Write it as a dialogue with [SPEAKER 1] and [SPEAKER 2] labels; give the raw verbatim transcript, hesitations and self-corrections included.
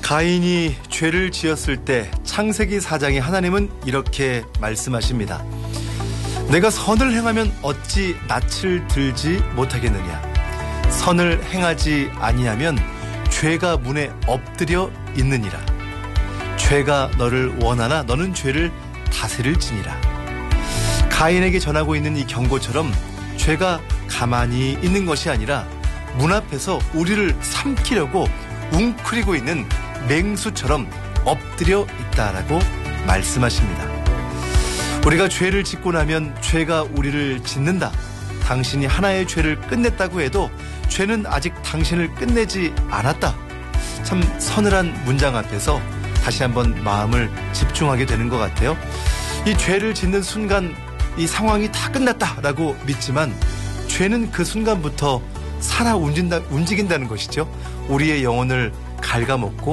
[SPEAKER 1] 가인이 죄를 지었을 때 창세기 사 장에 하나님은 이렇게 말씀하십니다. 내가 선을 행하면 어찌 낯을 들지 못하겠느냐. 선을 행하지 아니하면 죄가 문에 엎드려 있느니라. 죄가 너를 원하나 너는 죄를 다스릴지니라. 가인에게 전하고 있는 이 경고처럼 죄가 가만히 있는 것이 아니라 문 앞에서 우리를 삼키려고 웅크리고 있는 맹수처럼 엎드려 있다라고 말씀하십니다. 우리가 죄를 짓고 나면 죄가 우리를 짓는다. 당신이 하나의 죄를 끝냈다고 해도 죄는 아직 당신을 끝내지 않았다. 참 서늘한 문장 앞에서 다시 한번 마음을 집중하게 되는 것 같아요. 이 죄를 짓는 순간 이 상황이 다 끝났다라고 믿지만 죄는 그 순간부터 살아 움직인다, 움직인다는 것이죠. 우리의 영혼을 갉아먹고